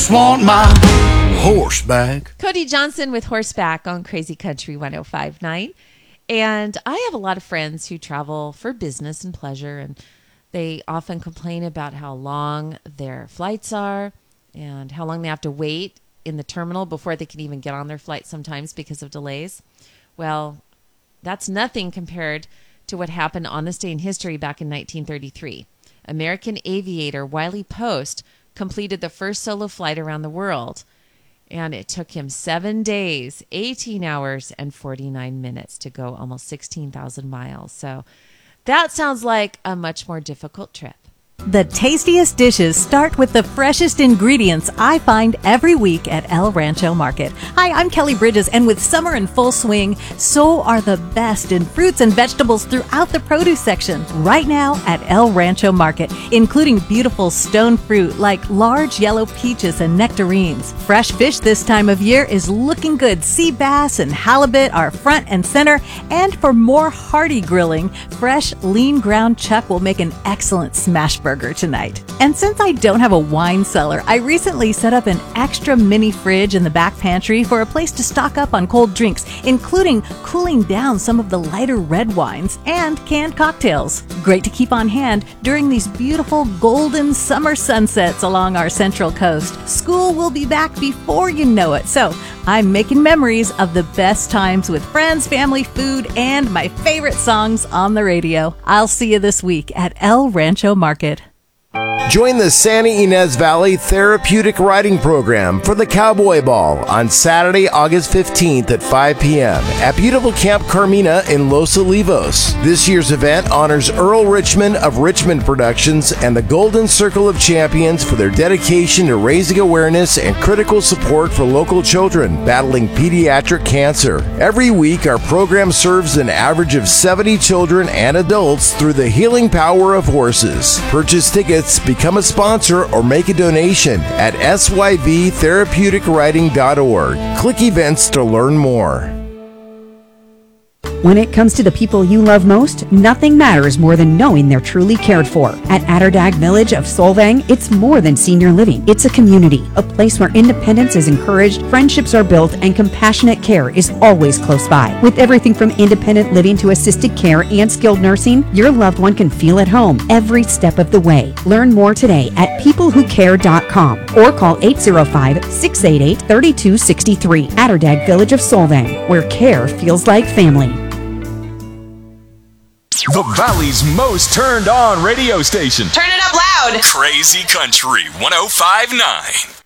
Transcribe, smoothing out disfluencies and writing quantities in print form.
just want my horseback. Cody Johnson with Horseback on Crazy Country 105.9. And I have a lot of friends who travel for business and pleasure, and they often complain about how long their flights are and how long they have to wait in the terminal before they can even get on their flight sometimes because of delays. Well, that's nothing compared to what happened on this day in history back in 1933. American aviator Wiley Post completed the first solo flight around the world, and it took him 7 days, 18 hours, and 49 minutes to go almost 16,000 miles. So that sounds like a much more difficult trip. The tastiest dishes start with the freshest ingredients I find every week at El Rancho Market. Hi, I'm Kelly Bridges, and with summer in full swing, so are the best in fruits and vegetables throughout the produce section right now at El Rancho Market, including beautiful stone fruit like large yellow peaches and nectarines. Fresh fish this time of year is looking good. Sea bass and halibut are front and center, and for more hearty grilling, fresh lean ground chuck will make an excellent smash burger tonight. And since I don't have a wine cellar, I recently set up an extra mini fridge in the back pantry for a place to stock up on cold drinks, including cooling down some of the lighter red wines and canned cocktails. Great to keep on hand during these beautiful golden summer sunsets along our central coast. School will be back before you know it, so I'm making memories of the best times with friends, family, food, and my favorite songs on the radio. I'll see you this week at El Rancho Market. Join the Santa Ynez Valley Therapeutic Riding Program for the Cowboy Ball on Saturday, August 15th at 5 p.m. at beautiful Camp Carmina in Los Olivos. This year's event honors Earl Richmond of Richmond Productions and the Golden Circle of Champions for their dedication to raising awareness and critical support for local children battling pediatric cancer. Every week, our program serves an average of 70 children and adults through the healing power of horses. Purchase tickets, become a sponsor, or make a donation at syvtherapeuticriding.org. Click events to learn more. When it comes to the people you love most, nothing matters more than knowing they're truly cared for. At Atterdag Village of Solvang, it's more than senior living. It's a community, a place where independence is encouraged, friendships are built, and compassionate care is always close by. With everything from independent living to assisted care and skilled nursing, your loved one can feel at home every step of the way. Learn more today at peoplewhocare.com or call 805-688-3263. Atterdag Village of Solvang, where care feels like family. The Valley's most turned on radio station. Turn it up loud. Crazy Country 105.9.